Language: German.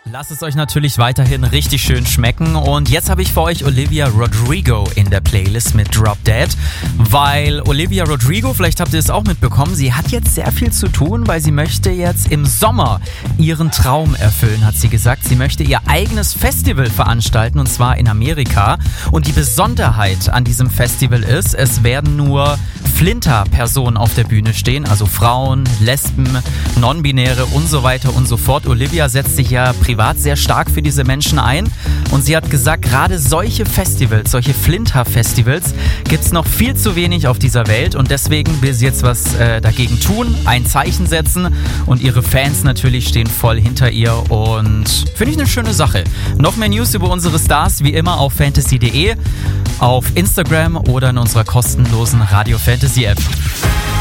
Lasst es euch natürlich weiterhin richtig schön schmecken. Und jetzt habe ich für euch Olivia Rodrigo in der Playlist mit Drop Dead. Weil Olivia Rodrigo, vielleicht habt ihr es auch mitbekommen, sie hat jetzt sehr viel zu tun, weil sie möchte jetzt im Sommer ihren Traum erfüllen, hat sie gesagt. Sie möchte ihr eigenes Festival veranstalten, und zwar in Amerika. Und die Besonderheit an diesem Festival ist, es werden nur Flinter-Personen auf der Bühne stehen, also Frauen, Lesben, Non-Binäre und so weiter und so fort. Olivia setzt sich ja privat sehr stark für diese Menschen ein und sie hat gesagt, gerade solche Festivals, solche Flinter-Festivals gibt es noch viel zu wenig auf dieser Welt und deswegen will sie jetzt was dagegen tun, ein Zeichen setzen und ihre Fans natürlich stehen voll hinter ihr und finde ich eine schöne Sache. Noch mehr News über unsere Stars wie immer auf fantasy.de, auf Instagram oder in unserer kostenlosen Radio Fantasy App.